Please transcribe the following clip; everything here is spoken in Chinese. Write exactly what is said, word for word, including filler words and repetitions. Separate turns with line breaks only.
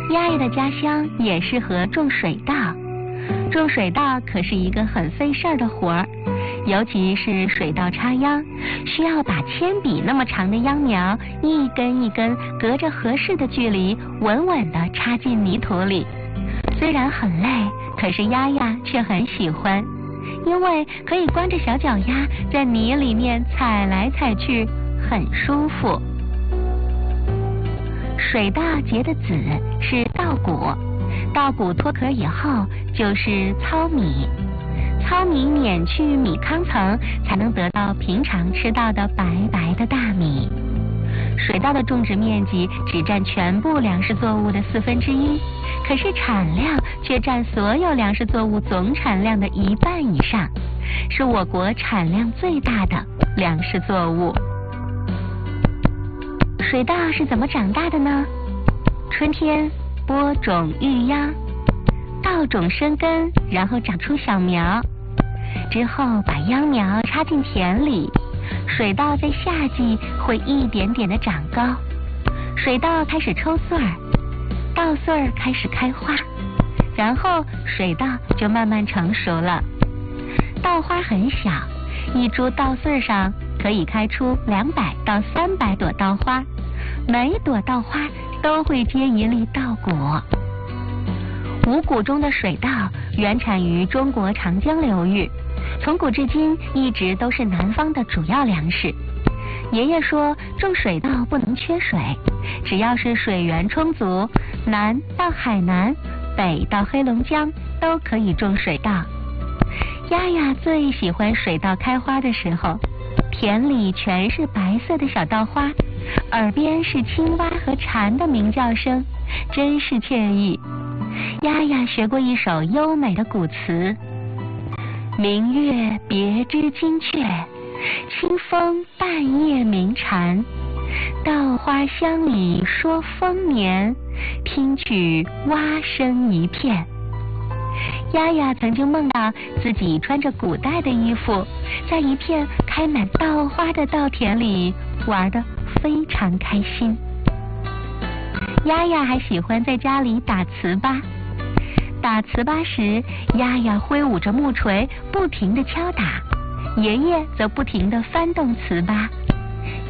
丫丫的家乡也适合种水稻，种水稻可是一个很费事儿的活儿，尤其是水稻插秧，需要把铅笔那么长的秧苗一根一根隔着合适的距离稳稳地插进泥土里。虽然很累，可是丫丫却很喜欢，因为可以光着小脚丫在泥里面踩来踩去，很舒服。水稻结的籽是稻谷，稻谷脱壳以后就是糙米，糙米碾去米糠层，才能得到平常吃到的白白的大米。水稻的种植面积只占全部粮食作物的四分之一，可是产量却占所有粮食作物总产量的一半以上，是我国产量最大的粮食作物。水稻是怎么长大的呢？春天播种育秧，稻种生根，然后长出小苗，之后把秧苗插进田里。水稻在夏季会一点点的长高，水稻开始抽穗儿，稻穗儿开始开花，然后水稻就慢慢成熟了。稻花很小，一株稻穗上可以开出两百到三百朵稻花，每朵稻花都会结一粒稻果。五谷中的水稻原产于中国长江流域，从古至今一直都是南方的主要粮食。爷爷说，种水稻不能缺水，只要是水源充足，南到海南，北到黑龙江都可以种水稻。丫丫最喜欢水稻开花的时候，田里全是白色的小稻花，耳边是青蛙和蝉的鸣叫声，真是惬意。丫丫学过一首优美的古词：明月别枝惊鹊，清风半夜鸣蝉。稻花香里说丰年，听取蛙声一片。丫丫曾经梦到自己穿着古代的衣服，在一片开满稻花的稻田里玩得非常开心。丫丫还喜欢在家里打糍粑，打糍粑时，丫丫挥舞着木锤不停地敲打，爷爷则不停地翻动糍粑。